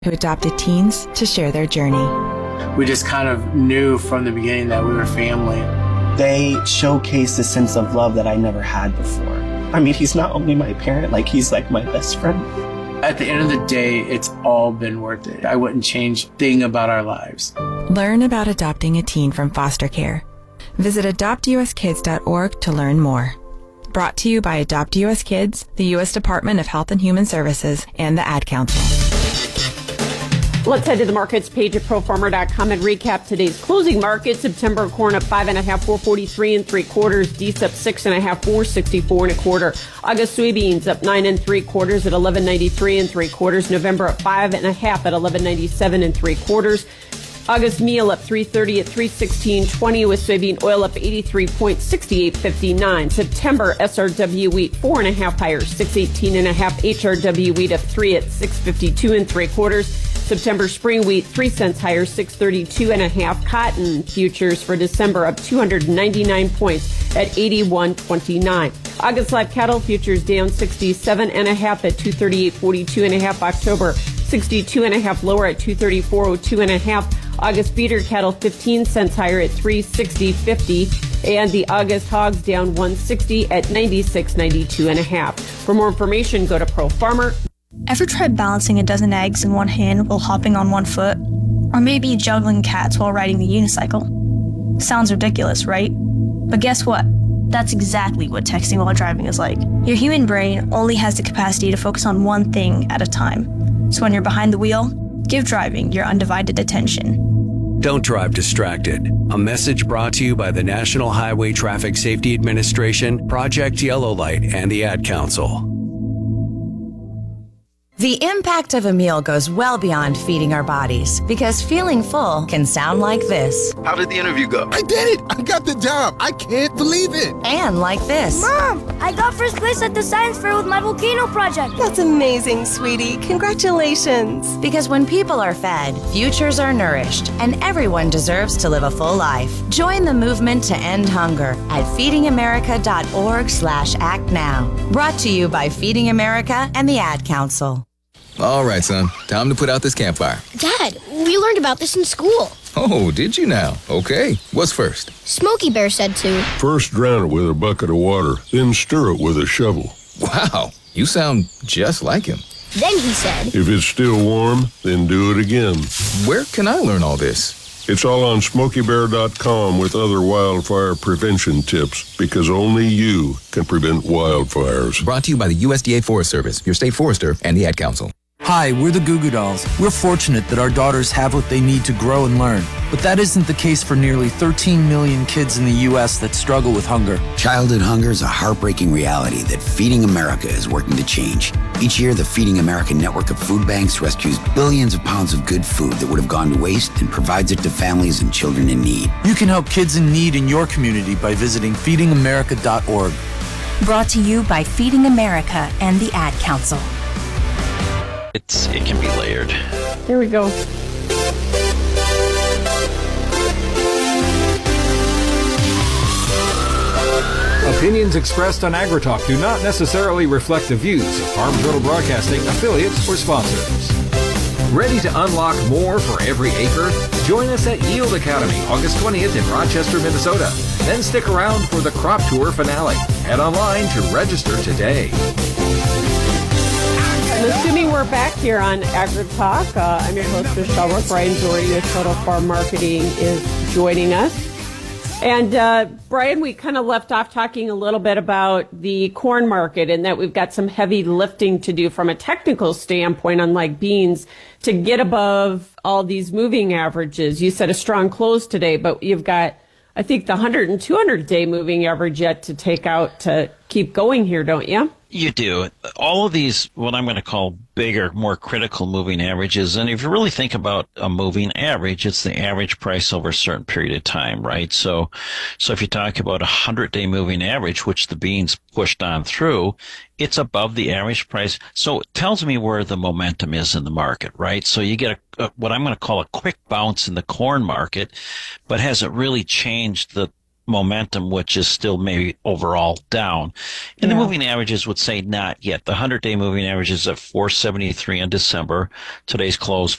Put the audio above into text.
who adopted teens to share their journey. We just kind of knew from the beginning that we were family. They showcased a sense of love that I never had before. I mean, he's not only my parent, like he's like my best friend. At the end of the day, it's all been worth it. I wouldn't change a thing about our lives. Learn about adopting a teen from foster care. Visit adoptuskids.org to learn more. Brought to you by Adopt US Kids, the U.S. Department of Health and Human Services, and the Ad Council. Let's head to the markets page at profarmer.com and recap today's closing market. September corn up 5.5, 443 3/4. Dees up 6.5, 464 1/4. August soybeans up 9 3/4 at 1193 3/4. November up 5.5 at 1197 3/4. August meal up 330 at 316.20 with soybean oil up 83.68.59. September SRW wheat 4.5 higher, 618.5. HRW wheat up 3 at 652 3/4. September spring wheat 3 cents higher, 632.5. Cotton futures for December up 299 points at 81.29. August live cattle futures down 67.5 at 238.42.5. October 62.5 lower at 234.02.5. August feeder cattle 15 cents higher at 360.50, and the August hogs down 160 at 96.92.5. For more information, go to ProFarmer. Ever tried balancing a dozen eggs in one hand while hopping on one foot? Or maybe juggling cats while riding the unicycle? Sounds ridiculous, right? But guess what? That's exactly what texting while driving is like. Your human brain only has the capacity to focus on one thing at a time. So when you're behind the wheel, give driving your undivided attention. Don't drive distracted. A message brought to you by the National Highway Traffic Safety Administration, Project Yellow Light, and the Ad Council. The impact of a meal goes well beyond feeding our bodies, because feeling full can sound like this. How did the interview go? I did it! I got the job! I can't believe it! And like this. Mom, I got first place at the science fair with my volcano project. That's amazing, sweetie. Congratulations. Because when people are fed, futures are nourished, and everyone deserves to live a full life. Join the movement to end hunger at feedingamerica.org/act now. Brought to you by Feeding America and the Ad Council. All right, son. Time to put out this campfire. Dad, we learned about this in school. Oh, did you now? Okay. What's first? Smokey Bear said to. First drown it with a bucket of water, then stir it with a shovel. Wow, you sound just like him. Then he said, if it's still warm, then do it again. Where can I learn all this? It's all on SmokeyBear.com with other wildfire prevention tips, because only you can prevent wildfires. Brought to you by the USDA Forest Service, your state forester, and the Ad Council. Hi, we're the Goo Goo Dolls. We're fortunate that our daughters have what they need to grow and learn. But that isn't the case for nearly 13 million kids in the U.S. that struggle with hunger. Childhood hunger is a heartbreaking reality that Feeding America is working to change. Each year, the Feeding America network of food banks rescues billions of pounds of good food that would have gone to waste and provides it to families and children in need. You can help kids in need in your community by visiting feedingamerica.org. Brought to you by Feeding America and the Ad Council. It can be layered. There we go. Opinions expressed on AgriTalk do not necessarily reflect the views of Farm Journal Broadcasting, affiliates, or sponsors. Ready to unlock more for every acre? Join us at Yield Academy, August 20th in Rochester, Minnesota. Then stick around for the Crop Tour finale. Head online to register today. I'm assuming we're back here on AgriTalk. I'm your host, Michelle Rook. Brian Doherty with Total Farm Marketing is joining us. And Brian, we kind of left off talking a little bit about the corn market and that we've got some heavy lifting to do from a technical standpoint, unlike beans, to get above all these moving averages. You said a strong close today, but you've got, I think, the 100 and 200-day moving average yet to take out to keep going here, don't you? You do. All of these, what I'm going to call bigger, more critical moving averages. And if you really think about a moving average, it's the average price over a certain period of time, right? So if you talk about a 100-day moving average, which the beans pushed on through, it's above the average price. So it tells me where the momentum is in the market, right? So you get what I'm going to call a quick bounce in the corn market, but has it really changed the momentum, which is still maybe overall down. And the moving averages would say not yet. The 100-day moving average is at 473 in December. Today's close